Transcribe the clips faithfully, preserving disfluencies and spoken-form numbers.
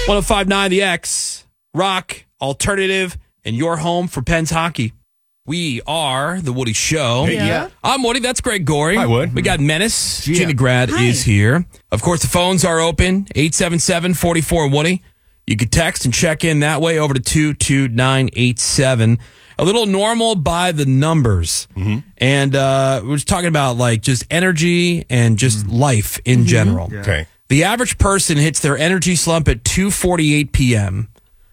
one oh five point nine The X, rock, alternative, and your home for Penn's hockey. We are The Woody Show. Hey, yeah. I'm Woody. That's Greg Gorey. Hi, Wood. We got Menace. Yeah. Gina Grad Hi. is here. Of course, the phones are open. eight seven seven, four four, Woody. You can text and check in that way over to two two nine eight seven. A little normal by the numbers. Mm-hmm. And uh, we're just talking about like just energy and just mm-hmm. life in mm-hmm. general. Yeah. Okay. The average person hits their energy slump at two forty-eight p.m.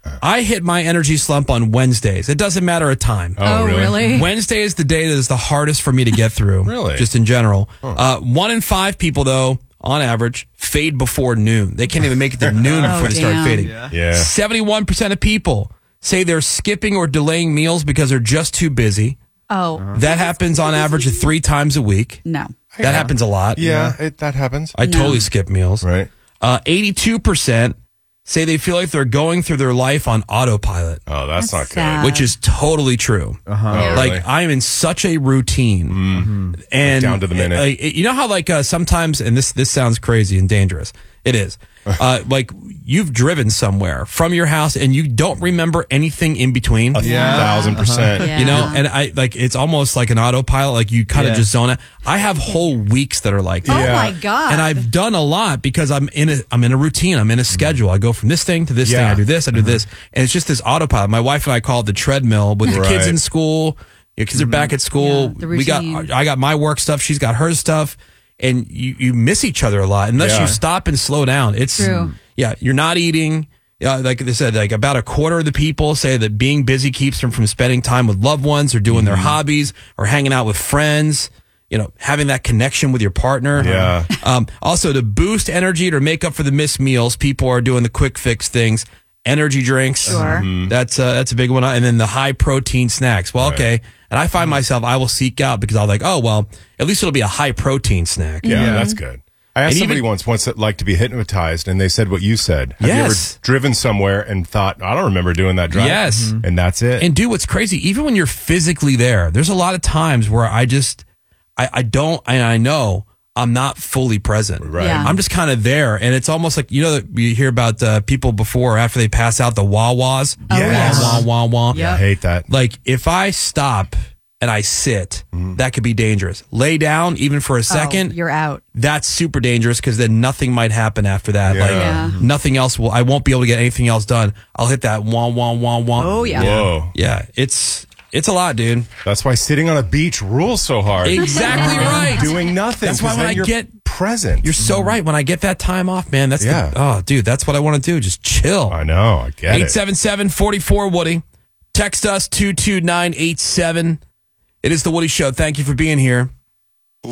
I hit my energy slump on Wednesdays. It doesn't matter a time. Oh, really? really? Wednesday is the day that is the hardest for me to get through. Really? Just in general. Huh. Uh, one in five people, though, on average, fade before noon. They can't even make it to noon Oh, before they start damn. fading. Yeah. Yeah. seventy-one percent of people say they're skipping or delaying meals because they're just too busy. Oh. That happens on average of three times a week. No. That happens a lot. Yeah, it, that happens. I No. totally skip meals. Right. Uh, eighty-two percent say they feel like they're going through their life on autopilot, Oh, that's, That's not sad. good. which is totally true. Uh-huh. Oh, Like really? I'm in such a routine, Mm-hmm. and Down to the minute. Like, you know how like uh, sometimes, and this this sounds crazy and dangerous. It is. Uh, like you've driven somewhere from your house and you don't remember anything in between. A thousand percent. Yeah. You know, and I like it's almost like an autopilot. Like you kind of Yeah. just zone out. I have whole weeks that are like that. Oh Yeah. my God. And I've done a lot because I'm in a I'm in a routine. I'm in a schedule. I go from this thing to this thing. Yeah. I do this. I do this, and it's just this autopilot. My wife and I call it the treadmill. With the kids Right. in school, your kids are back at school. Yeah, the we got routine. I got my work stuff. She's got her stuff, and you you miss each other a lot unless Yeah. you stop and slow down. It's True. yeah. You're not eating. Yeah, like they said, like about a quarter of the people say that being busy keeps them from spending time with loved ones or doing their hobbies or hanging out with friends. You know, having that connection with your partner. Yeah. Um, also, to boost energy or make up for the missed meals, people are doing the quick fix things. Energy drinks. Sure. That's uh, that's a big one. And then the high protein snacks. Well, Right. okay. And I find myself, I will seek out because I'm like, oh, well, at least it'll be a high protein snack. Yeah, Yeah. that's good. I asked And somebody even- once once that liked to be hypnotized, and they said what you said. Have you ever Yes. driven somewhere and thought, I don't remember doing that drive? Yes. And that's it. And dude, what's crazy, even when you're physically there, there's a lot of times where I just, I, I don't, and I know I'm not fully present. Right. Yeah. I'm just kind of there. And it's almost like, you know, that you hear about uh, people before or after they pass out the wah-wahs. Yes. Wah, wah, wah, wah. I hate that. Like if I stop and I sit, Mm-hmm. that could be dangerous. Lay down even for a second. Oh, you're out. That's super dangerous because then nothing might happen after that. Yeah. Like Yeah. nothing else will, I won't be able to get anything else done. I'll hit that wah, wah, wah, wah. Oh, yeah. Whoa. Yeah. It's, it's a lot, dude. That's why sitting on a beach rules so hard. Exactly right. Doing nothing. That's why 'cause when then I you're get- present. You're so right. When I get that time off, man, that's Yeah. the, oh, dude, that's what I want to do. Just chill. I know. I get eight it. seven seven, four four, Woody. Text us two two nine eight seven. It is the Woody Show. Thank you for being here.